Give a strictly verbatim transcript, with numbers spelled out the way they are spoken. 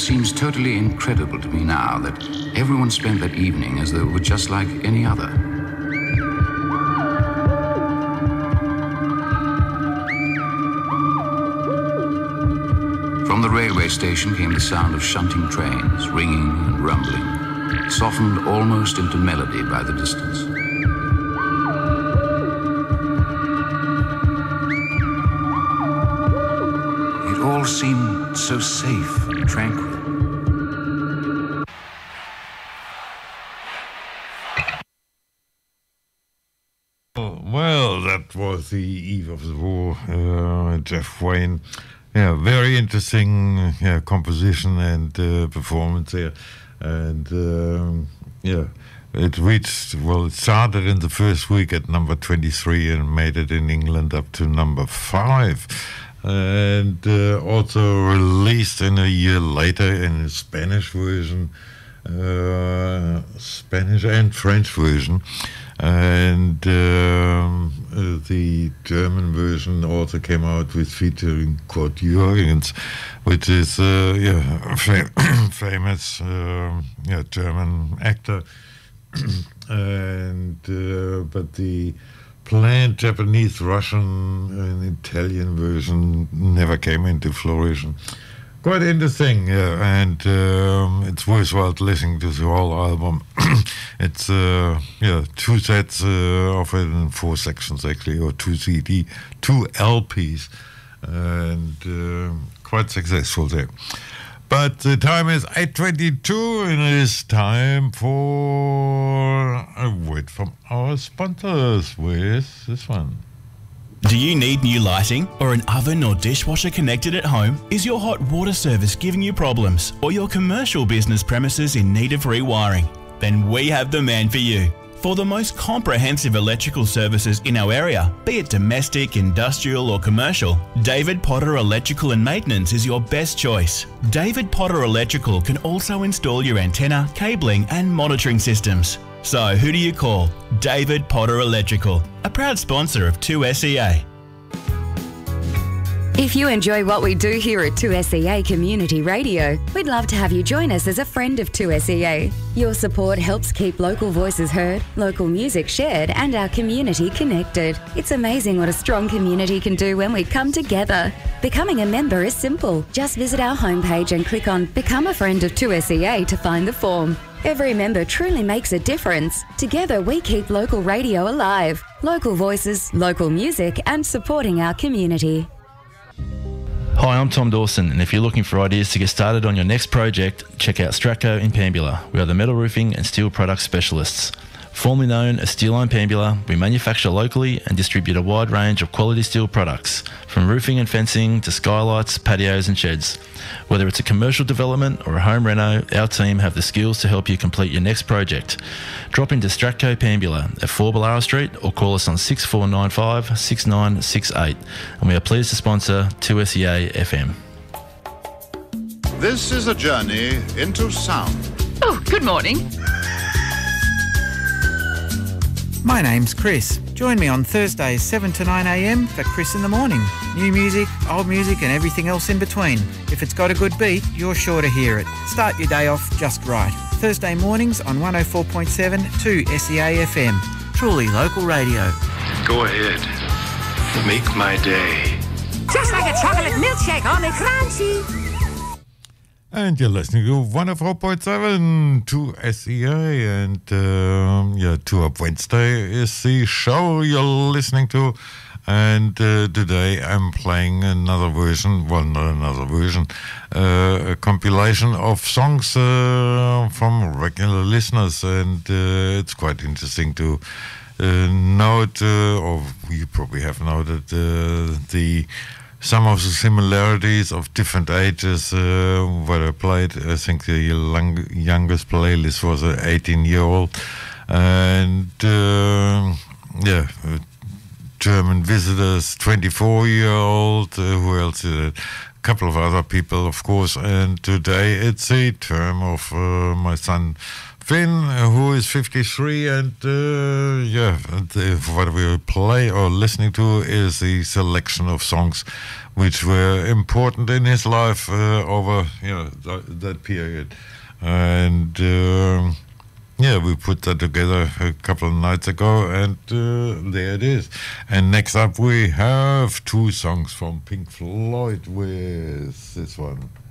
seems totally incredible to me now that everyone spent that evening as though it were just like any other. From the railway station came the sound of shunting trains, ringing and rumbling, softened almost into melody by the distance. It all seemed so safe and tranquil. Well, that was the eve of the war, uh, Jeff Wayne. Yeah, very interesting yeah, composition and uh, performance there. And um, yeah, it reached, well, it started in the first week at number twenty-three and made it in England up to number five. And uh, also released in a year later in a Spanish version, uh, Spanish and French version. And um, uh, the German version also came out with featuring Kurt Jürgens, which is uh, yeah, fam- famous uh, yeah, German actor. and uh, but the planned Japanese, Russian, and Italian version never came into fruition. Quite interesting, yeah, and um, it's worthwhile listening to the whole album. It's uh, yeah, two sets uh, of it in four sections actually, or two C D, two L Ps, and uh, quite successful there. But the time is eight twenty-two, and it is time for a word from our sponsors. Where's this one? Do you need new lighting or an oven or dishwasher connected at home? Is your hot water service giving you problems or your commercial business premises in need of rewiring? Then we have the man for you. For the most comprehensive electrical services in our area, be it domestic, industrial or commercial, David Potter Electrical and Maintenance is your best choice. David Potter Electrical can also install your antenna, cabling and monitoring systems. So who do you call? David Potter Electrical, a proud sponsor of two S E A. If you enjoy what we do here at two S E A Community Radio, we'd love to have you join us as a friend of two S E A. Your support helps keep local voices heard, local music shared, and our community connected. It's amazing what a strong community can do when we come together. Becoming a member is simple. Just visit our homepage and click on Become a Friend of two S E A to find the form. Every member truly makes a difference. Together we keep local radio alive, local voices, local music, and supporting our community. Hi, I'm Tom Dawson, and if you're looking for ideas to get started on your next project, check out Stratco in Pambula. We are the metal roofing and steel product specialists. Formerly known as Steel Line Pambula, we manufacture locally and distribute a wide range of quality steel products, from roofing and fencing to skylights, patios and sheds. Whether it's a commercial development or a home reno, our team have the skills to help you complete your next project. Drop into Stratco Pambula at four Ballara Street or call us on six four nine five, six nine six eight, and we are pleased to sponsor two S E A F M. This is a journey into sound. Oh, good morning. My name's Chris. Join me on Thursdays seven to nine a m for Chris in the Morning. New music, old music and everything else in between. If it's got a good beat, you're sure to hear it. Start your day off just right. Thursday mornings on one oh four point seven two S E A F M. Truly local radio. Go ahead. Make my day. Just like a chocolate milkshake on the crunchy. And you're listening to one oh four point seven to S E A, and um, yeah, Two Up Wednesday is the show you're listening to. And uh, today I'm playing another version, well, not another version, uh, a compilation of songs uh, from regular listeners, and uh, it's quite interesting to uh, note, uh, or you probably have noted, uh, the some of the similarities of different ages uh, what I played. I think the long, youngest playlist was an eighteen-year-old, and uh, yeah, German visitors, twenty-four-year-old. Uh, who else is it? A couple of other people, of course. And today it's a term of uh, my son Finn, who is fifty-three, and uh, yeah, and, uh, what we will play or listening to is the selection of songs which were important in his life uh, over you know th- that period, and um, yeah, we put that together a couple of nights ago, and uh, there it is. And next up, we have two songs from Pink Floyd with this one.